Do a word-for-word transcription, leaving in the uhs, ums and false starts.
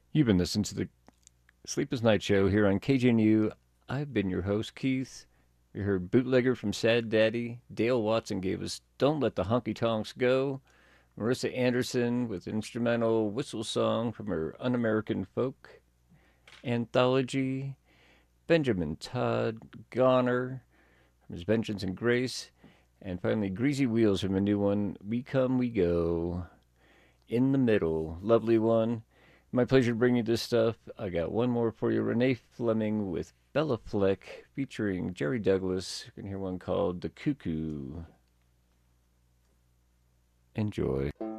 You've been listening to the Sleepless Night Show here on K G N U. I've been your host, Keith. We heard Bootlegger from Sad Daddy. Dale Watson gave us Don't Let the Honky Tonks Go. Marissa Anderson with instrumental whistle song from her Un American Folk anthology. Benjamin Todd, Goner from his Vengeance and Grace. And finally, Greasy Wheels from a new one, We Come, We Go. In the Middle. Lovely one. My pleasure to bring you this stuff. I got one more for you. Renee Fleming with Bella Fleck featuring Jerry Douglas. You can hear one called The Cuckoo. Enjoy.